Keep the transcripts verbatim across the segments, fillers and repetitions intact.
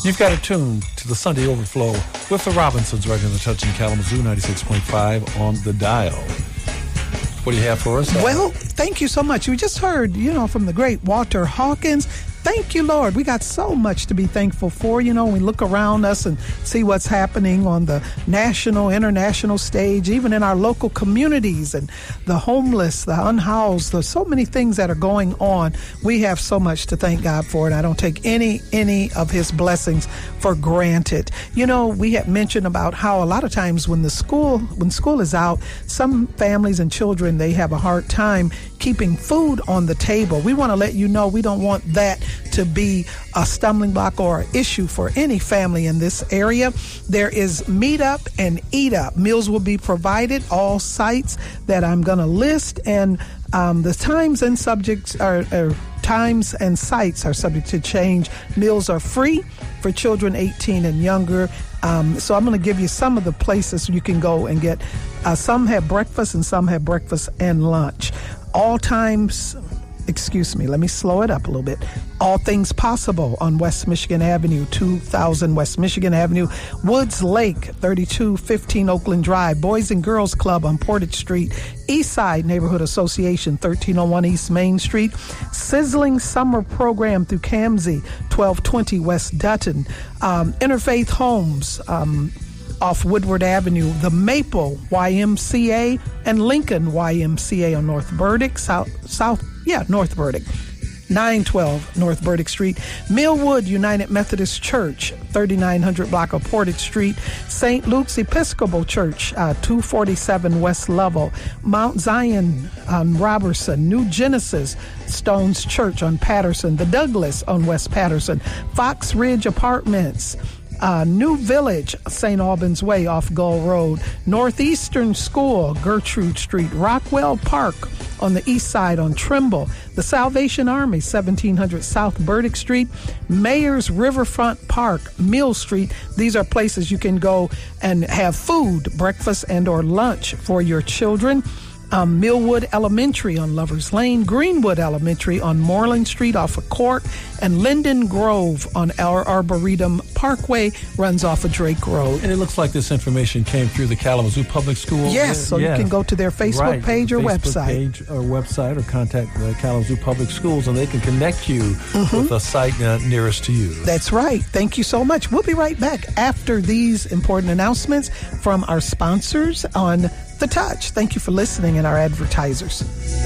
You've got it tuned to the Sunday Overflow with the Robinsons right in the Touch in Kalamazoo, ninety-six point five on the dial. What do you have for us? Well, thank you so much. We just heard, you know, from the great Walter Hawkins. Thank you, Lord. We got so much to be thankful for. You know, we look around us and see what's happening on the national, international stage, even in our local communities, and the homeless, the unhoused. There's so many things that are going on. We have so much to thank God for, and I don't take any, any of his blessings for granted. You know, we had mentioned about how a lot of times when the school, when school is out, some families and children, they have a hard time keeping food on the table. We want to let you know we don't want that to be a stumbling block or an issue for any family in this area. There is Meet Up and Eat Up. Meals will be provided, all sites that I'm going to list, and um, the times and subjects are, are times and sites are subject to change. Meals are free for children eighteen and younger. Um, so I'm going to give you some of the places you can go and get. Uh, some have breakfast and some have breakfast and lunch. All times, excuse me, let me slow it up a little bit. All Things Possible on West Michigan Avenue, two thousand West Michigan Avenue. Woods Lake, thirty-two fifteen Oakland Drive. Boys and Girls Club on Portage Street. Eastside Neighborhood Association, thirteen oh one East Main Street. Sizzling Summer Program through C A M S I, twelve twenty West Dutton. Um, Interfaith Homes, um, off Woodward Avenue, the Maple Y M C A and Lincoln Y M C A on North Burdick, South, South, yeah, North Burdick, nine twelve North Burdick Street. Millwood United Methodist Church, thirty-nine hundred block of Portage Street. Saint Luke's Episcopal Church, uh, two forty-seven West Lovell. Mount Zion on Robertson. New Genesis Stones Church on Patterson. The Douglas on West Patterson. Fox Ridge Apartments. Uh, New Village, Saint Albans Way off Gull Road. Northeastern School, Gertrude Street. Rockwell Park on the east side on Trimble. The Salvation Army, seventeen hundred South Burdick Street. Mayor's Riverfront Park, Mill Street. These are places you can go and have food, breakfast and or lunch for your children. Um, Millwood Elementary on Lovers Lane, Greenwood Elementary on Moreland Street off of Cork, and Linden Grove on our Arboretum Parkway runs off of Drake Road. And it looks like this information came through the Kalamazoo Public Schools. Yes, so yes. You can go to their Facebook right. page or Facebook website. page or website or contact the Kalamazoo Public Schools, and they can connect you mm-hmm. with a site uh, nearest to you. That's right. Thank you so much. We'll be right back after these important announcements from our sponsors on The Touch. Thank you for listening, and our advertisers.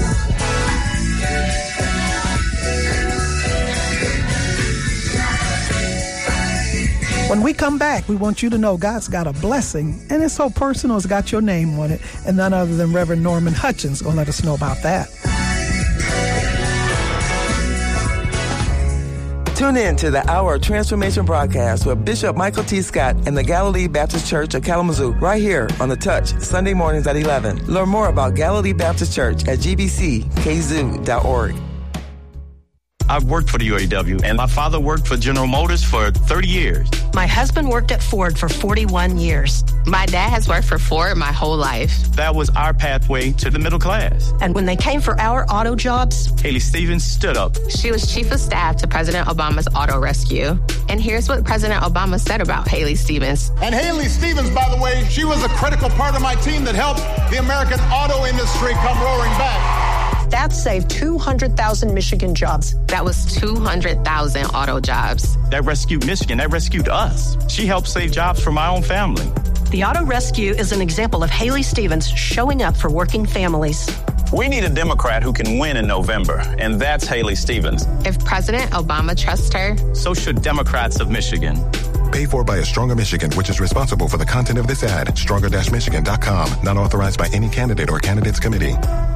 When we come back, we want you to know God's got a blessing, and it's so personal, it's got your name on it, and none other than Reverend Norman Hutchins going to let us know about that. Tune in to the Hour of Transformation broadcast with Bishop Michael T. Scott and the Galilee Baptist Church of Kalamazoo right here on The Touch, Sunday mornings at eleven. Learn more about Galilee Baptist Church at g b c k zoo dot org. I've worked for the U A W, and my father worked for General Motors for thirty years. My husband worked at Ford for forty-one years. My dad has worked for Ford my whole life. That was our pathway to the middle class. And when they came for our auto jobs, Haley Stevens stood up. She was chief of staff to President Obama's auto rescue. And here's what President Obama said about Haley Stevens. And Haley Stevens, by the way, she was a critical part of my team that helped the American auto industry come roaring back. That saved two hundred thousand Michigan jobs. That was two hundred thousand auto jobs. That rescued Michigan. That rescued us. She helped save jobs for my own family. The auto rescue is an example of Haley Stevens showing up for working families. We need a Democrat who can win in November, and that's Haley Stevens. If President Obama trusts her, so should Democrats of Michigan. Paid for by A Stronger Michigan, which is responsible for the content of this ad. stronger dash michigan dot com. Not authorized by any candidate or candidates committee.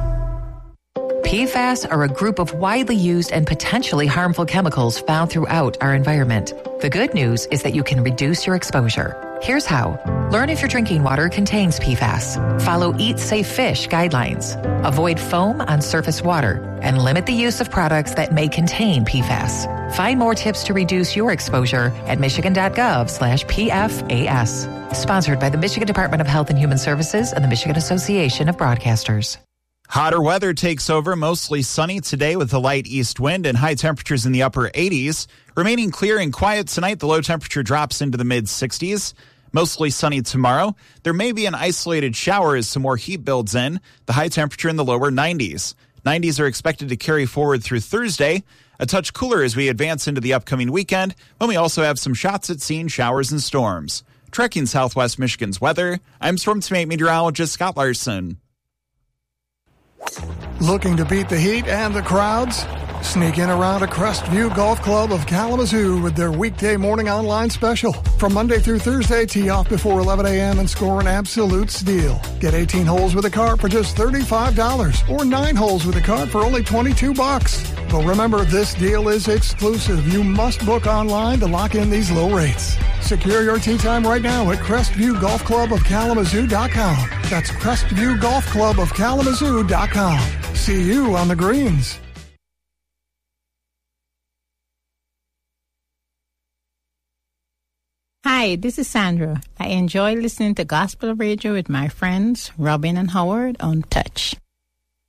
P FAS are a group of widely used and potentially harmful chemicals found throughout our environment. The good news is that you can reduce your exposure. Here's how. Learn if your drinking water contains P FAS. Follow Eat Safe Fish guidelines. Avoid foam on surface water. And limit the use of products that may contain P FAS. Find more tips to reduce your exposure at michigan.gov slash PFAS. Sponsored by the Michigan Department of Health and Human Services and the Michigan Association of Broadcasters. Hotter weather takes over, mostly sunny today with a light east wind and high temperatures in the upper eighties. Remaining clear and quiet tonight, the low temperature drops into the mid sixties. Mostly sunny tomorrow. There may be an isolated shower as some more heat builds in. The high temperature in the lower nineties. nineties are expected to carry forward through Thursday. A touch cooler as we advance into the upcoming weekend, when we also have some shots at seeing showers and storms. Trekking Southwest Michigan's weather, I'm Storm Team eight meteorologist Scott Larson. Looking to beat the heat and the crowds? Sneak in around a Crestview Golf Club of Kalamazoo with their weekday morning online special. From Monday through Thursday, tee off before eleven a.m. and score an absolute steal. Get eighteen holes with a cart for just thirty-five dollars or nine holes with a cart for only twenty-two bucks. But remember, this deal is exclusive. You must book online to lock in these low rates. Secure your tee time right now at Crestview Golf Club of Kalamazoo dot com. That's Crestview Golf Club of Kalamazoo dot com. See you on the greens. Hi, this is Sandra. I enjoy listening to gospel radio with my friends Robin and Howard on Touch.